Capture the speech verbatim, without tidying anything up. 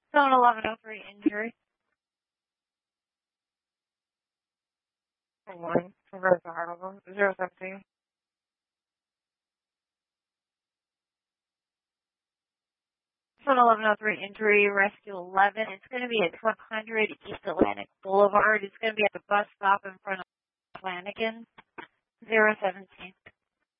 Zone eleven oh three injury. One. Reverse article. Zero seventeen. Zone eleven oh three injury, rescue eleven. It's going to be at twelve hundred East Atlantic Boulevard. It's going to be at the bus stop in front of Flanagan. Zero seventeen.